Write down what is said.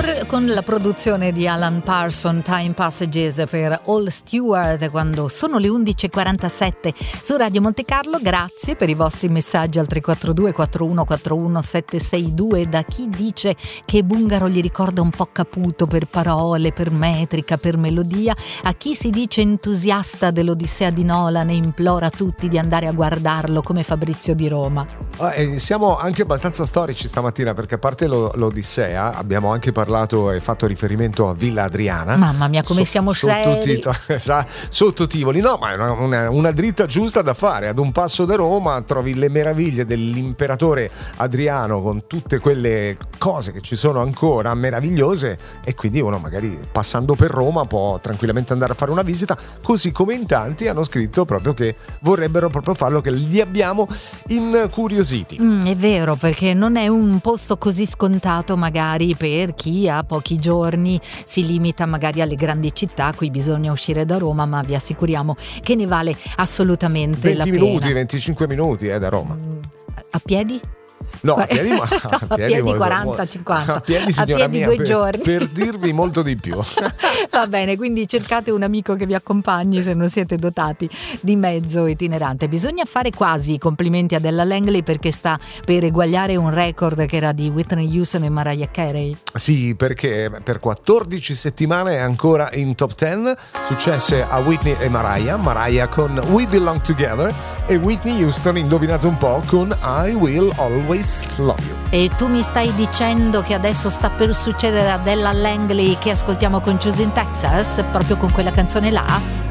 con la produzione di Alan Parsons, Time Passages per All Stewart, quando sono le 11.47 su Radio Monte Carlo. Grazie per i vostri messaggi al 342 4141 762. Da chi dice che Bungaro gli ricorda un po' Caputo per parole, per metrica, per melodia, a chi si dice entusiasta dell'Odissea di Nolan e implora tutti di andare a guardarlo come Fabrizio di Roma. Siamo anche abbastanza storici stamattina, perché a parte l'Odissea abbiamo anche parlato e fatto riferimento a Villa Adriana. Mamma mia, come siamo seri. Sottotitoli. No, ma è una dritta giusta da fare. Ad un passo da Roma trovi le meraviglie dell'imperatore Adriano, con tutte quelle cose che ci sono ancora meravigliose, e quindi uno magari passando per Roma può tranquillamente andare a fare una visita, così come in tanti hanno scritto proprio che vorrebbero proprio farlo, che li abbiamo incuriositi. È vero, perché non è un posto così scontato magari per chi ha pochi giorni, si limita magari alle grandi città, qui bisogna uscire da Roma, ma vi assicuriamo che ne vale assolutamente 20 la minuti, pena. 25 minuti da Roma. A piedi? No, a piedi, ma a piedi 40-50. A piedi, signora mia, 2 giorni. Per dirvi molto di più. Va bene, quindi cercate un amico che vi accompagni se non siete dotati di mezzo itinerante. Bisogna fare quasi i complimenti a Della Langley, perché sta per eguagliare un record che era di Whitney Houston e Mariah Carey. Sì, perché per 14 settimane è ancora in top 10, successe a Whitney e Mariah con We Belong Together, e Whitney Houston, indovinate un po', con I Will Always Love You. E tu mi stai dicendo che adesso sta per succedere a Della Langley, che ascoltiamo con Choosing Texas, proprio con quella canzone là?